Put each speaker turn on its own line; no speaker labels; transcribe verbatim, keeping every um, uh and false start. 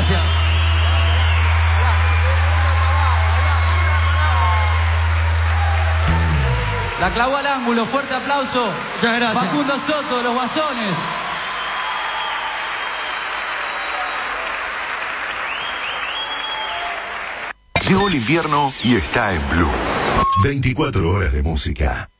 gracias.
La clavó al ángulo, fuerte aplauso.
Muchas gracias.
Facundo Soto, de los Guasones.
Llegó el invierno y está en Blue. veinticuatro horas de música.